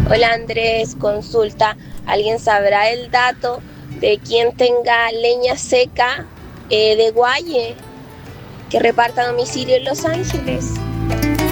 Hola Andrés, consulta. ¿Alguien sabrá el dato de quien tenga leña seca de Guaye que reparta a domicilio en Los Ángeles?